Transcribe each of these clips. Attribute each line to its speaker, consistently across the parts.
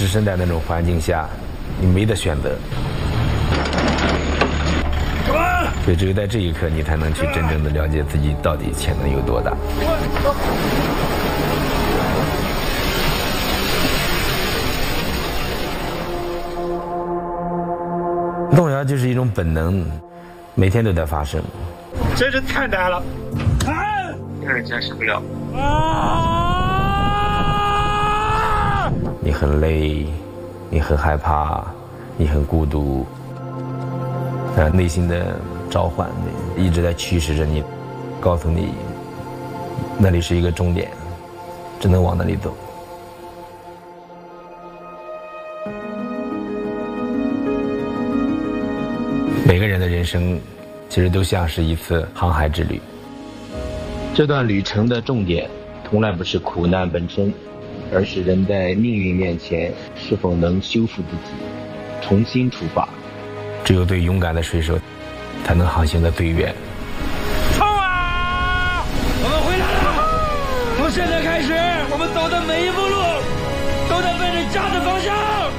Speaker 1: 置身在那种环境下，你没得选择。所以只有在这一刻，你才能去真正的了解自己到底潜能有多大。动摇就是一种本能，每天都在发生。
Speaker 2: 真是太难了，
Speaker 3: 有点坚持不了。
Speaker 1: 你很累，你很害怕，你很孤独，内心的召唤一直在驱使着你，告诉你那里是一个终点，只能往那里走。每个人的人生其实都像是一次航海之旅，这段旅程的重点从来不是苦难本身，而是人在命运面前是否能修复自己，重新出发。只有最勇敢的水手才能航行得最远。
Speaker 2: 冲啊！我们回来了！从现在开始，我们走的每一步路都在奔着家的方向。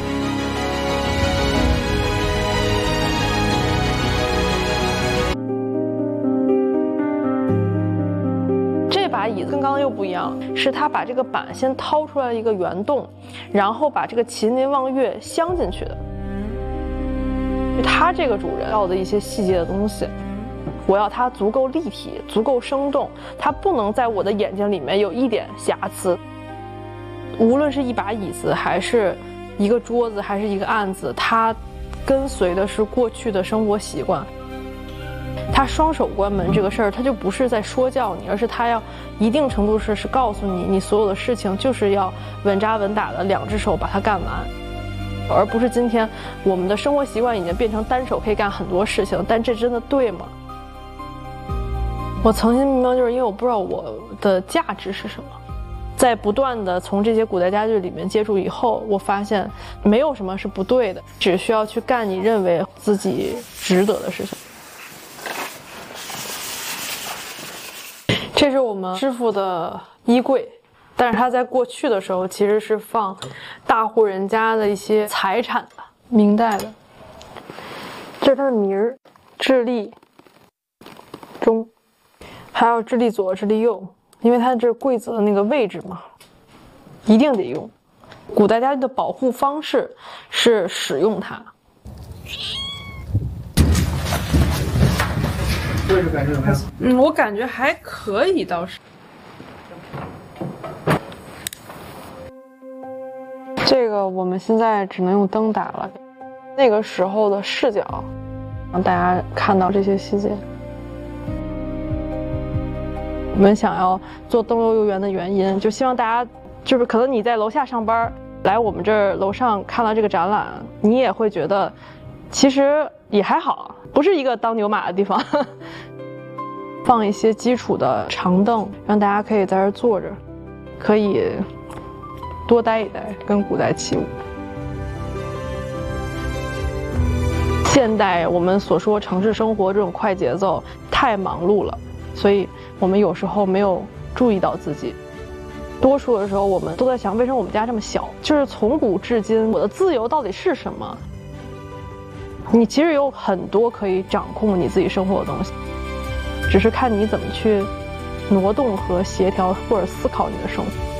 Speaker 4: 这把椅子跟刚刚又不一样，是他把这个板先掏出来一个圆洞，然后把这个麒麟望月镶进去的。他这个主人要的一些细节的东西，我要它足够立体，足够生动，它不能在我的眼睛里面有一点瑕疵。无论是一把椅子，还是一个桌子，还是一个案子，它跟随的是过去的生活习惯。他双手关门这个事儿，他就不是在说教你，而是他要一定程度是告诉你，你所有的事情就是要稳扎稳打的两只手把它干完，而不是今天我们的生活习惯已经变成单手可以干很多事情，但这真的对吗？我曾经迷茫，就是因为我不知道我的价值是什么。在不断的从这些古代家具里面接触以后，我发现没有什么是不对的，只需要去干你认为自己值得的事情。这是我们师傅的衣柜，但是他在过去的时候其实是放大户人家的一些财产的，明代的。这是他的名儿，智利中，还有智利左、智利右，因为它这是柜子的那个位置嘛，一定得用。古代家具的保护方式是使用它。我感觉还可以，倒是。这个我们现在只能用灯打了，那个时候的视角，让大家看到这些细节。我们想要做灯游游园的原因，就希望大家，就是可能你在楼下上班，来我们这儿楼上看到这个展览，你也会觉得，其实也还好，不是一个当牛马的地方。放一些基础的长凳，让大家可以在这儿坐着，可以多待一待，跟古代起舞。现代我们所说城市生活这种快节奏太忙碌了，所以我们有时候没有注意到自己。多数的时候我们都在想，为什么我们家这么小？就是从古至今，我的自由到底是什么？你其实有很多可以掌控你自己生活的东西，只是看你怎么去挪动和协调或者思考你的生活。